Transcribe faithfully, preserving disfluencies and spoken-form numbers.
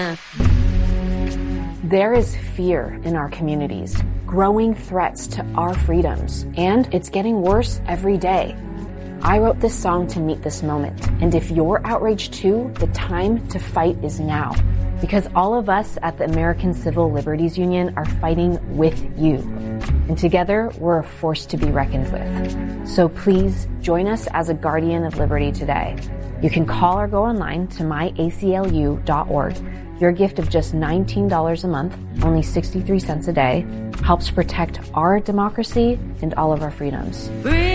There is fear in our communities, growing threats to our freedoms, and it's getting worse every day. I wrote this song to meet this moment, and if you're outraged too, the time to fight is now. Because all of us at the American Civil Liberties Union are fighting with you. And together, we're a force to be reckoned with. So please join us as a guardian of liberty today. You can call or go online to my A C L U dot org. Your gift of just nineteen dollars a month, only sixty-three cents a day, helps protect our democracy and all of our freedoms.